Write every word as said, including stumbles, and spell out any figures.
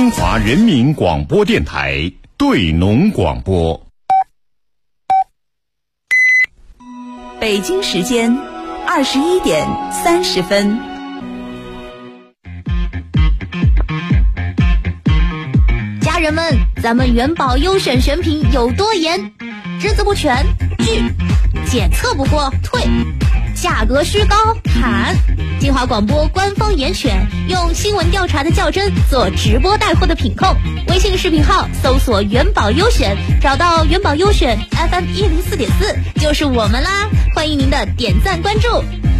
中华人民广播电台对农广播。 北京时间二十一点三十分。 家人们，咱们元宝优选选品有多严？只字不全，拒；检测不过，退；价格虚高，砍。金华广播官方严选，用新闻调查的较真做直播带货的品控。微信视频号搜索元宝优选，找到元宝优选 F M 一零四点四就是我们啦！欢迎您的点赞关注。